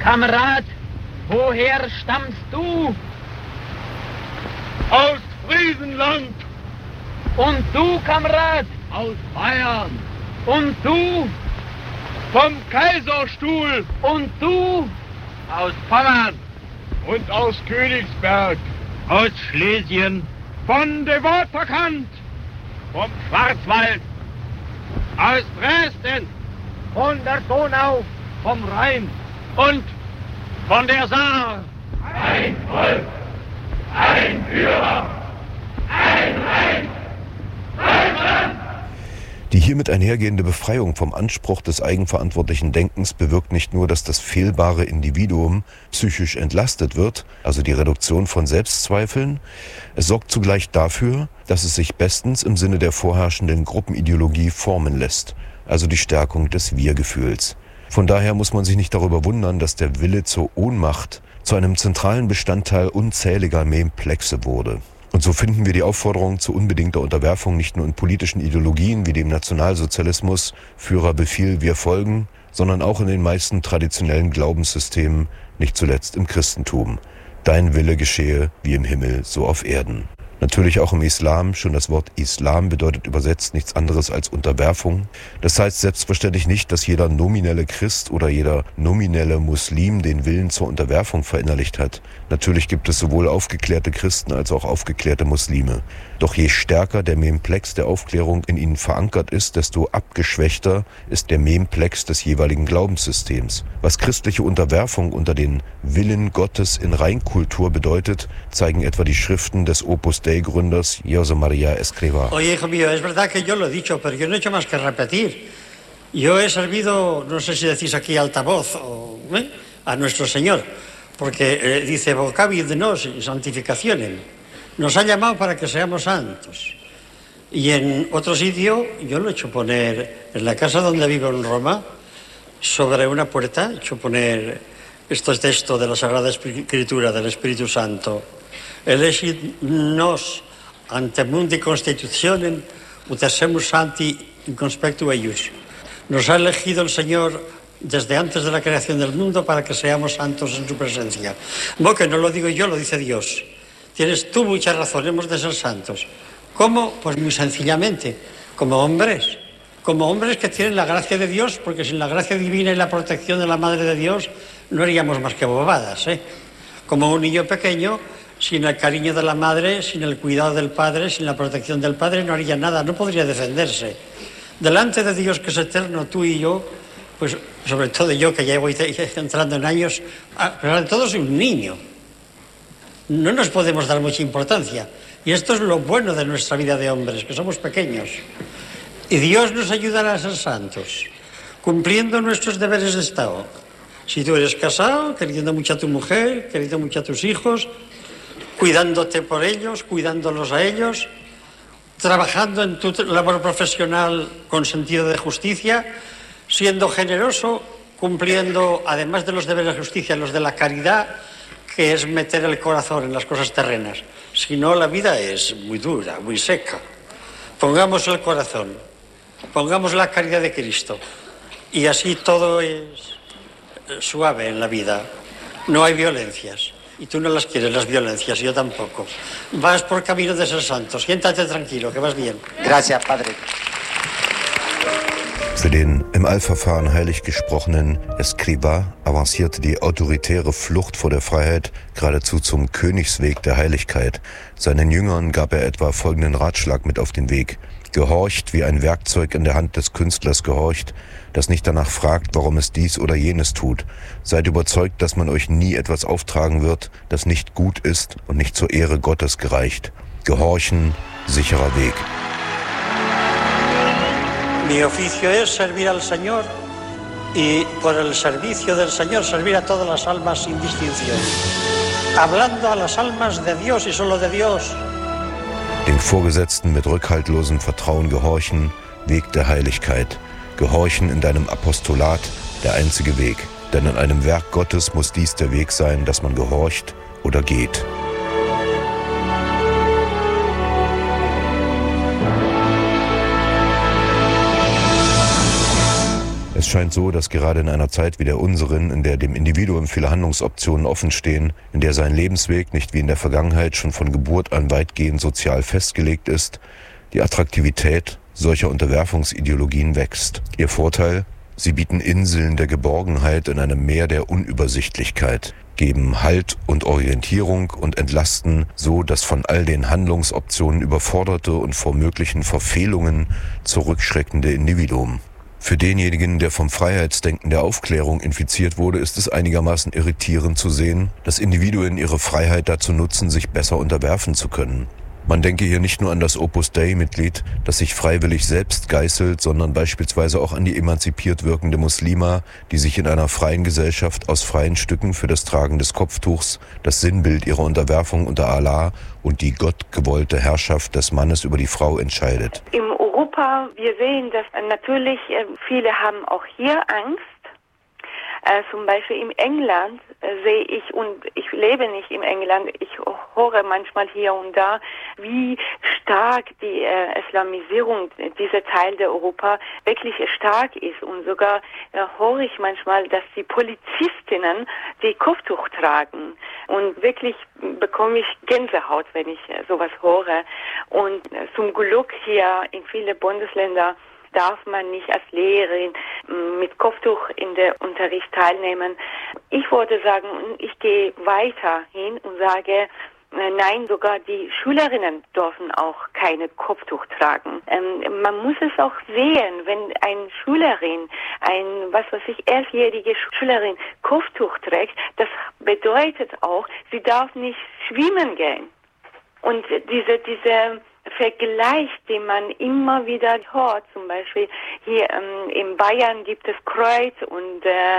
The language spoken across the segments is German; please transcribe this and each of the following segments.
Kamerad, woher stammst du? Aus Friesenland. Und du, Kamerad? Aus Bayern. Und du? Vom Kaiserstuhl. Und du? Aus Pommern. Und aus Königsberg. Aus Schlesien. Von der Waterkant. Vom Schwarzwald. Aus Dresden. Von der Donau. Vom Rhein. Und von der Saar. Ein Volk. Ein Führer. Ein Reich. Deutschland. Die hiermit einhergehende Befreiung vom Anspruch des eigenverantwortlichen Denkens bewirkt nicht nur, dass das fehlbare Individuum psychisch entlastet wird, also die Reduktion von Selbstzweifeln, es sorgt zugleich dafür, dass es sich bestens im Sinne der vorherrschenden Gruppenideologie formen lässt, also die Stärkung des Wir-Gefühls. Von daher muss man sich nicht darüber wundern, dass der Wille zur Ohnmacht zu einem zentralen Bestandteil unzähliger Memplexe wurde. Und so finden wir die Aufforderung zu unbedingter Unterwerfung nicht nur in politischen Ideologien wie dem Nationalsozialismus, Führer Befehl, wir folgen, sondern auch in den meisten traditionellen Glaubenssystemen, nicht zuletzt im Christentum. Dein Wille geschehe wie im Himmel, so auf Erden. Natürlich auch im Islam, schon das Wort Islam bedeutet übersetzt nichts anderes als Unterwerfung. Das heißt selbstverständlich nicht, dass jeder nominelle Christ oder jeder nominelle Muslim den Willen zur Unterwerfung verinnerlicht hat. Natürlich gibt es sowohl aufgeklärte Christen als auch aufgeklärte Muslime. Doch je stärker der Memplex der Aufklärung in ihnen verankert ist, desto abgeschwächter ist der Memplex des jeweiligen Glaubenssystems. Was christliche Unterwerfung unter den Willen Gottes in Reinkultur bedeutet, zeigen etwa die Schriften des Opus Dei-Gründers José María Escrivá. Oye, hijo mío, es verdad que yo lo he dicho, pero yo no he hecho más que repetir. Yo he servido, no sé si decís aquí altavoz, a nuestro Señor, porque dice vocabit nos santificacionem. Nos ha llamado para que seamos santos. Y en otro sitio, yo lo he hecho poner, en la casa donde vivo en Roma, sobre una puerta, he hecho poner este texto de la Sagrada Escritura del Espíritu Santo. Elegit nos ante mundi constitutionem ut essemus santi in conspectu eius. Nos ha elegido el Señor desde antes de la creación del mundo para que seamos santos en su presencia. No, que no lo digo yo, lo dice Dios. Tienes tú mucha razón, hemos de ser santos. ¿Cómo? Pues muy sencillamente, como hombres que tienen la gracia de Dios, porque sin la gracia divina y la protección de la Madre de Dios no haríamos más que bobadas, ¿eh? Como un niño pequeño, sin el cariño de la madre, sin el cuidado del padre, sin la protección del padre, no haría nada, no podría defenderse. Delante de Dios que es eterno, tú y yo, pues sobre todo yo que ya voy entrando en años, pero ante todo soy un niño. No nos podemos dar mucha importancia. Y esto es lo bueno de nuestra vida de hombres, que somos pequeños. Y Dios nos ayudará a ser santos, cumpliendo nuestros deberes de Estado. Si tú eres casado, queriendo mucho a tu mujer, queriendo mucho a tus hijos, cuidándote por ellos, cuidándolos a ellos, trabajando en tu labor profesional con sentido de justicia, siendo generoso, cumpliendo, además de los deberes de justicia, los de la caridad, que es meter el corazón en las cosas terrenas. Si no, la vida es muy dura, muy seca. Pongamos el corazón, pongamos la caridad de Cristo, y así todo es suave en la vida. No hay violencias. Y tú no las quieres, las violencias, yo tampoco. Vas por camino de ser santos. Siéntate tranquilo, que vas bien. Gracias, Padre. Für den im Eilverfahren heilig gesprochenen Escrivá avancierte die autoritäre Flucht vor der Freiheit geradezu zum Königsweg der Heiligkeit. Seinen Jüngern gab er etwa folgenden Ratschlag mit auf den Weg: Gehorcht, wie ein Werkzeug in der Hand des Künstlers gehorcht, das nicht danach fragt, warum es dies oder jenes tut. Seid überzeugt, dass man euch nie etwas auftragen wird, das nicht gut ist und nicht zur Ehre Gottes gereicht. Gehorchen, sicherer Weg. Mi oficio es servir al Señor y por el servicio del Señor servir a todas las almas sin distinción, hablando a las almas de Dios y solo de Dios. Den Vorgesetzten mit rückhaltlosem Vertrauen gehorchen, Weg der Heiligkeit. Gehorchen in deinem Apostolat, der einzige Weg. Denn in einem Werk Gottes muss dies der Weg sein, dass man gehorcht oder geht. Es scheint so, dass gerade in einer Zeit wie der unseren, in der dem Individuum viele Handlungsoptionen offenstehen, in der sein Lebensweg nicht wie in der Vergangenheit schon von Geburt an weitgehend sozial festgelegt ist, die Attraktivität solcher Unterwerfungsideologien wächst. Ihr Vorteil? Sie bieten Inseln der Geborgenheit in einem Meer der Unübersichtlichkeit, geben Halt und Orientierung und entlasten so das von all den Handlungsoptionen überforderte und vor möglichen Verfehlungen zurückschreckende Individuum. Für denjenigen, der vom Freiheitsdenken der Aufklärung infiziert wurde, ist es einigermaßen irritierend zu sehen, dass Individuen ihre Freiheit dazu nutzen, sich besser unterwerfen zu können. Man denke hier nicht nur an das Opus Dei-Mitglied, das sich freiwillig selbst geißelt, sondern beispielsweise auch an die emanzipiert wirkende Muslima, die sich in einer freien Gesellschaft aus freien Stücken für das Tragen des Kopftuchs, das Sinnbild ihrer Unterwerfung unter Allah und die gottgewollte Herrschaft des Mannes über die Frau entscheidet. Im Europa, wir sehen, dass natürlich viele haben auch hier Angst. Zum Beispiel in England sehe ich, und ich lebe nicht in England, ich höre manchmal hier und da, wie stark die Islamisierung dieser Teil der Europa wirklich stark ist. Und sogar höre ich manchmal, dass die Polizistinnen die Kopftuch tragen. Und wirklich bekomme ich Gänsehaut, wenn ich sowas höre. Und zum Glück hier in vielen Bundesländern darf man nicht als Lehrerin mit Kopftuch in der Unterricht teilnehmen. Ich würde sagen, ich gehe weiter hin und sage, nein, sogar die Schülerinnen dürfen auch keine Kopftuch tragen. Man muss es auch sehen, wenn eine Schülerin, 11-jährige Schülerin Kopftuch trägt, das bedeutet auch, sie darf nicht schwimmen gehen. Und diese Vergleich, den man immer wieder hört, zum Beispiel hier in Bayern gibt es Kreuz und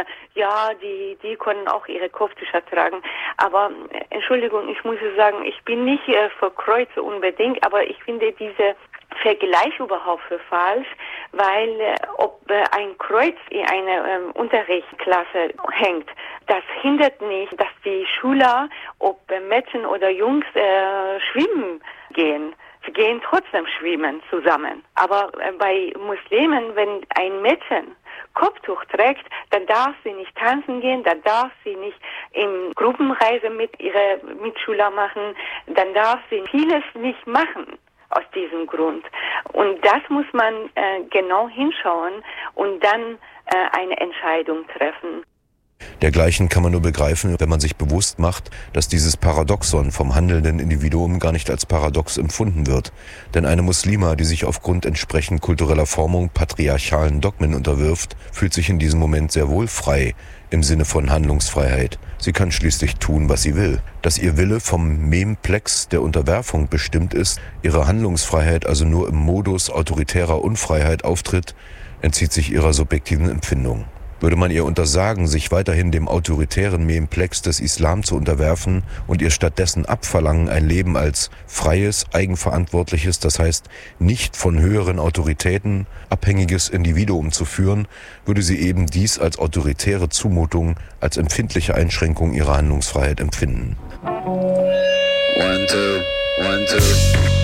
die können auch ihre Kopftücher tragen. Aber Entschuldigung, ich muss sagen, ich bin nicht für Kreuze unbedingt, aber ich finde diese Vergleich überhaupt für falsch, weil ob ein Kreuz in einer Unterrichtsklasse hängt, das hindert nicht, dass die Schüler, ob Mädchen oder Jungs, schwimmen gehen. Sie gehen trotzdem schwimmen zusammen. Aber bei Muslimen, wenn ein Mädchen Kopftuch trägt, dann darf sie nicht tanzen gehen, dann darf sie nicht in Gruppenreise mit ihren Mitschülern machen, dann darf sie vieles nicht machen aus diesem Grund. Und das muss man genau hinschauen und dann eine Entscheidung treffen. Dergleichen kann man nur begreifen, wenn man sich bewusst macht, dass dieses Paradoxon vom handelnden Individuum gar nicht als paradox empfunden wird. Denn eine Muslima, die sich aufgrund entsprechend kultureller Formung patriarchalen Dogmen unterwirft, fühlt sich in diesem Moment sehr wohl frei, im Sinne von Handlungsfreiheit. Sie kann schließlich tun, was sie will. Dass ihr Wille vom Memplex der Unterwerfung bestimmt ist, ihre Handlungsfreiheit also nur im Modus autoritärer Unfreiheit auftritt, entzieht sich ihrer subjektiven Empfindung. Würde man ihr untersagen, sich weiterhin dem autoritären Memplex des Islam zu unterwerfen und ihr stattdessen abverlangen, ein Leben als freies, eigenverantwortliches, das heißt nicht von höheren Autoritäten abhängiges Individuum zu führen, würde sie eben dies als autoritäre Zumutung, als empfindliche Einschränkung ihrer Handlungsfreiheit empfinden. 1, 2, 1, 2